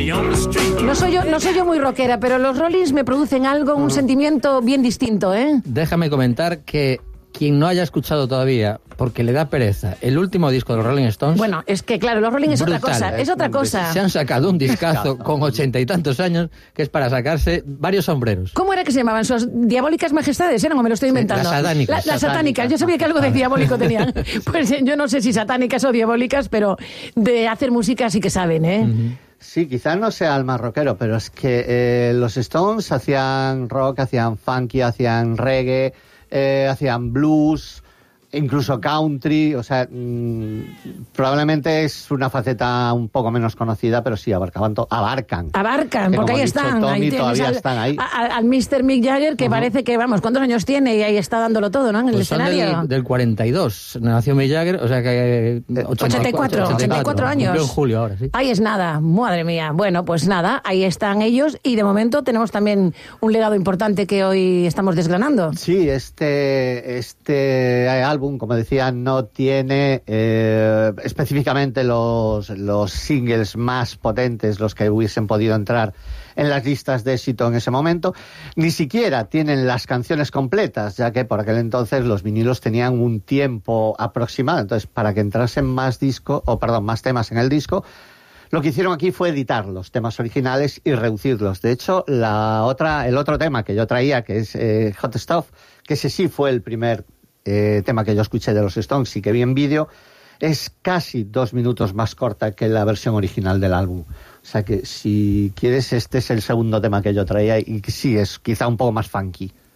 No soy yo muy rockera, pero los Rollins me producen algo, un sentimiento bien distinto, ¿eh? Déjame comentar que quien no haya escuchado todavía, porque le da pereza, el último disco de los Rolling Stones... Bueno, es que claro, los Rolling es brutal, otra cosa. Se han sacado un discazo con 80 y tantos años que es para sacarse varios sombreros. ¿Cómo era que se llamaban? ¿Sus diabólicas majestades eran o me lo estoy inventando? Las satánicas. Las satánicas. Yo sabía que algo de diabólico tenían. Pues yo no sé si satánicas o diabólicas, pero de hacer música sí que saben, ¿eh? Uh-huh. Sí, quizás no sea el más rockero, pero es que los Stones hacían rock, hacían funky, hacían reggae, hacían blues, incluso country, o sea, probablemente es una faceta un poco menos conocida, pero sí, abarcan, porque ahí están. Tommy, ahí todavía están ahí. Al Mr. Mick Jagger, que parece que, vamos, ¿cuántos años tiene? Y ahí está dándolo todo, ¿no? En el escenario. Del 42, nació Mick Jagger, o sea que... 84 años. Cumplió en julio ahora, sí. Ahí es nada, madre mía. Bueno, pues nada, ahí están ellos y de momento tenemos también un legado importante que hoy estamos desgranando. Sí, este álbum, como decía, no tiene específicamente los singles más potentes, los que hubiesen podido entrar en las listas de éxito en ese momento, ni siquiera tienen las canciones completas, ya que por aquel entonces los vinilos tenían un tiempo aproximado, entonces para que entrasen más temas en el disco, lo que hicieron aquí fue editar los temas originales y reducirlos. De hecho, el otro tema que yo traía, que es Hot Stuff, que ese sí fue el primer tema que yo escuché de los Stones y que vi en vídeo, es casi 2 minutos más corta que la versión original del álbum. O sea que si quieres, este es el segundo tema que yo traía y sí, es quizá un poco más funky.